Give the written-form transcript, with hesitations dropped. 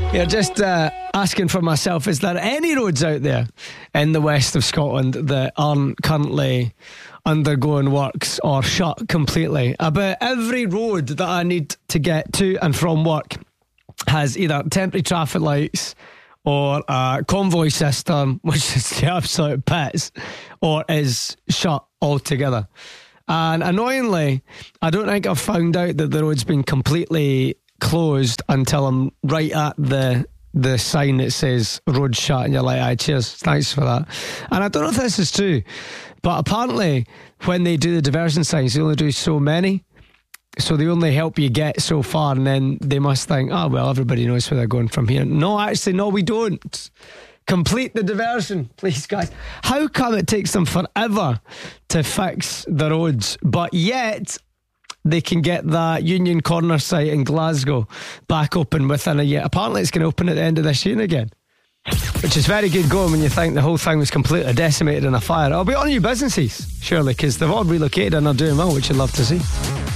You're just asking for myself, is there any roads out there in the west of Scotland that aren't currently undergoing works or shut completely? About every road that I need to get to and from work has either temporary traffic lights or a convoy system, which is the absolute pits, or is shut altogether. And annoyingly, I don't think I've found out that the road's been completely closed until I'm right at the sign that says road shut, and you're like, aye, cheers, thanks for that. And I don't know if this is true, but apparently when they do the diversion signs, they only do so many, so they only help you get so far, and then they must think, oh well, everybody knows where they're going from here. No, actually, no, we don't. Complete the diversion, please, guys. How come it takes them forever to fix the roads, but yet they can get that Union Corner site in Glasgow back open within a year? Apparently it's going to open at the end of this year again, which is very good going when you think the whole thing was completely decimated in a fire. It'll be all new businesses, surely, because they've all relocated and are doing well, which I'd love to see.